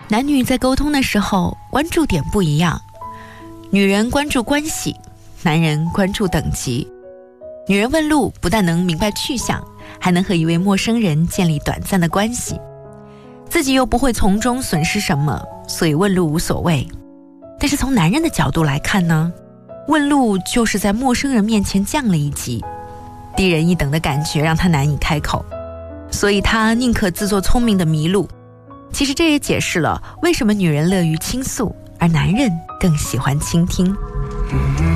男女在沟通的时候关注点不一样，女人关注关系，男人关注等级。女人问路不但能明白去向，还能和一位陌生人建立短暂的关系，自己又不会从中损失什么，所以问路无所谓。但是从男人的角度来看呢，问路就是在陌生人面前降了一级，低人一等的感觉让他难以开口，所以他宁可自作聪明的迷路。其实这也解释了为什么女人乐于倾诉，而男人更喜欢倾听。